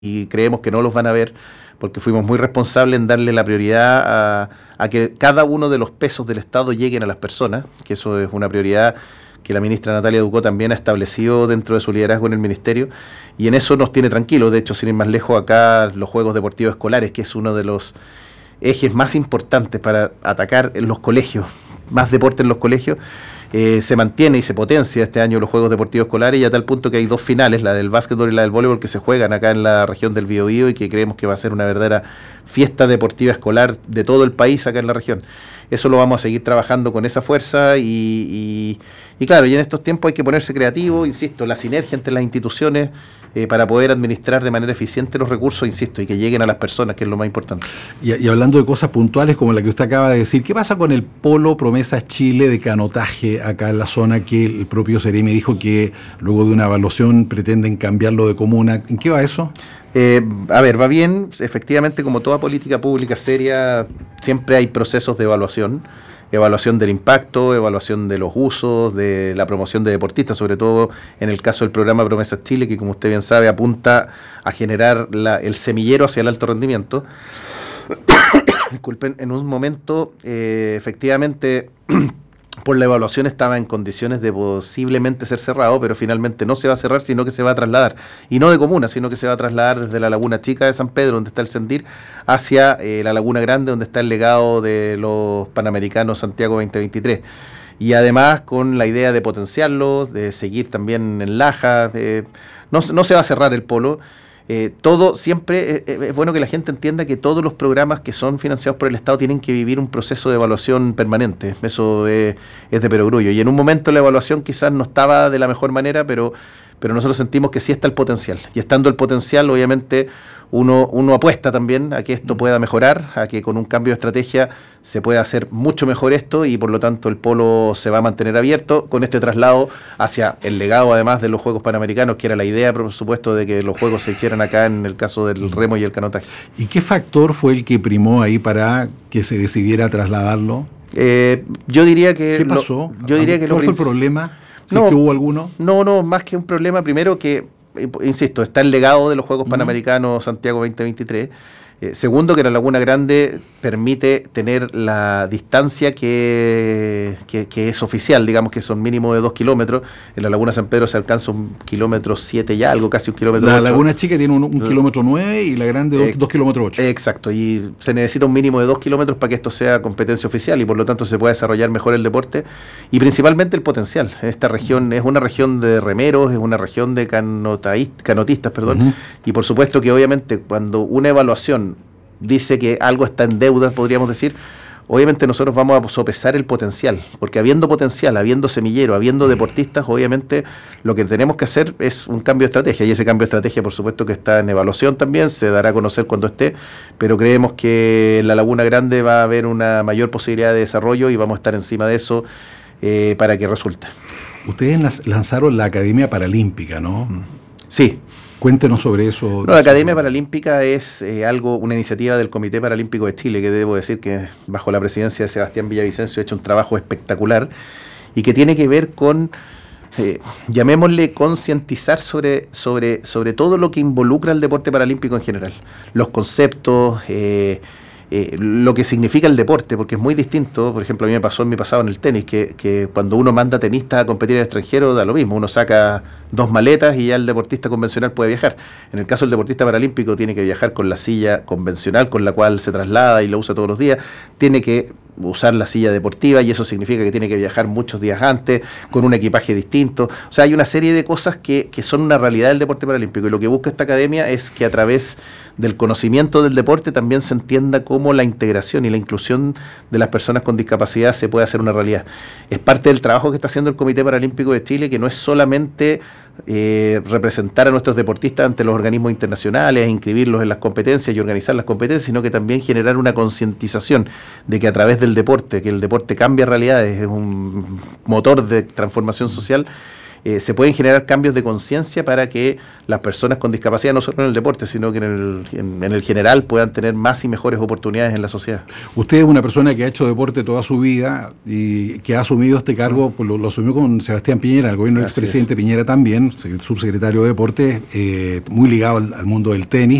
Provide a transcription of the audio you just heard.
y creemos que no los van a ver porque fuimos muy responsables en darle la prioridad a que cada uno de los pesos del Estado lleguen a las personas, que eso es una prioridad que la ministra Natalia Ducó también ha establecido dentro de su liderazgo en el Ministerio, y en eso nos tiene tranquilos. De hecho, sin ir más lejos, acá los Juegos Deportivos Escolares, que es uno de los ejes más importantes para atacar en los colegios, más deporte en los colegios, se mantiene y se potencia este año los Juegos Deportivos Escolares, y a tal punto que hay 2 finales, la del básquetbol y la del voleibol, que se juegan acá en la región del Biobío y que creemos que va a ser una verdadera fiesta deportiva escolar de todo el país acá en la región. Eso lo vamos a seguir trabajando con esa fuerza y claro, y en estos tiempos hay que ponerse creativo, insisto, la sinergia entre las instituciones para poder administrar de manera eficiente los recursos, insisto, y que lleguen a las personas, que es lo más importante. Y hablando de cosas puntuales como la que usted acaba de decir, ¿qué pasa con el polo Promesas Chile de canotaje acá en la zona, que el propio Ceremi dijo que luego de una evaluación pretenden cambiarlo de comuna? ¿En qué va eso? A ver, va bien. Efectivamente, como toda política pública seria, siempre hay procesos de evaluación del impacto, evaluación de los usos, de la promoción de deportistas, sobre todo en el caso del programa Promesas Chile, que como usted bien sabe apunta a generar el semillero hacia el alto rendimiento. Disculpen, en un momento efectivamente por la evaluación estaba en condiciones de posiblemente ser cerrado, pero finalmente no se va a cerrar, sino que se va a trasladar, y no de comuna, sino que se va a trasladar desde la Laguna Chica de San Pedro, donde está el Sendir, hacia la Laguna Grande, donde está el legado de los Panamericanos Santiago 2023. Y además con la idea de potenciarlo, de seguir también en Laja, no se va a cerrar el polo. Todo siempre es bueno que la gente entienda que todos los programas que son financiados por el Estado tienen que vivir un proceso de evaluación permanente. Eso es de perogrullo. Y en un momento la evaluación quizás no estaba de la mejor manera, pero nosotros sentimos que sí está el potencial. Y estando el potencial, obviamente, uno apuesta también a que esto pueda mejorar, a que con un cambio de estrategia se pueda hacer mucho mejor esto, y por lo tanto el polo se va a mantener abierto con este traslado hacia el legado, además de los Juegos Panamericanos, que era la idea, por supuesto, de que los Juegos se hicieran acá en el caso del remo y el canotaje. ¿Y qué factor fue el que primó ahí para que se decidiera trasladarlo? Yo diría que... ¿Qué pasó? ¿Cuál fue el problema? ¿Si no, es que hubo alguno? No, más que un problema, primero que, insisto, está el legado de los Juegos Panamericanos Santiago 2023. Segundo, que la Laguna Grande permite tener la distancia que es oficial, digamos que son mínimo de 2 kilómetros. En la Laguna San Pedro se alcanza 1,7 kilómetros y algo, casi 1 kilómetro. La Laguna Chica tiene 1,9 kilómetros y la Grande 2 kilómetros 8. Exacto, y se necesita un mínimo de 2 kilómetros para que esto sea competencia oficial, y por lo tanto se pueda desarrollar mejor el deporte y principalmente el potencial. Esta región es una región de remeros, es una región de canotistas, y por supuesto que obviamente cuando una evaluación dice que algo está en deuda, podríamos decir, obviamente nosotros vamos a sopesar el potencial, porque habiendo potencial, habiendo semillero, habiendo deportistas, obviamente lo que tenemos que hacer es un cambio de estrategia, y ese cambio de estrategia por supuesto que está en evaluación también, se dará a conocer cuando esté, pero creemos que en la Laguna Grande va a haber una mayor posibilidad de desarrollo y vamos a estar encima de eso para que resulte. Ustedes lanzaron la Academia Paralímpica, ¿no? Sí. Cuéntenos sobre eso. No, la Academia Paralímpica es una iniciativa del Comité Paralímpico de Chile, que debo decir que bajo la presidencia de Sebastián Villavicencio ha hecho un trabajo espectacular y que tiene que ver con, llamémosle, concientizar sobre todo lo que involucra el deporte paralímpico en general. Los conceptos, lo que significa el deporte, porque es muy distinto. Por ejemplo, a mí me pasó en mi pasado en el tenis, que cuando uno manda tenistas a competir en el extranjero, da lo mismo, uno saca 2 maletas y ya el deportista convencional puede viajar. En el caso del deportista paralímpico tiene que viajar con la silla convencional con la cual se traslada y la usa todos los días, tiene que usar la silla deportiva, y eso significa que tiene que viajar muchos días antes, con un equipaje distinto. O sea, hay una serie de cosas que son una realidad del deporte paralímpico, y lo que busca esta academia es que a través del conocimiento del deporte también se entienda cómo la integración y la inclusión de las personas con discapacidad se puede hacer una realidad. Es parte del trabajo que está haciendo el Comité Paralímpico de Chile, que no es solamente representar a nuestros deportistas ante los organismos internacionales, inscribirlos en las competencias y organizar las competencias, sino que también generar una concientización de que a través del deporte, que el deporte cambia realidades, es un motor de transformación social, se pueden generar cambios de conciencia para que las personas con discapacidad, no solo en el deporte, sino que en el general, puedan tener más y mejores oportunidades en la sociedad. Usted es una persona que ha hecho deporte toda su vida y que ha asumido este cargo, pues lo asumió con Sebastián Piñera, el gobierno del expresidente Piñera también, subsecretario de Deporte, muy ligado al mundo del tenis.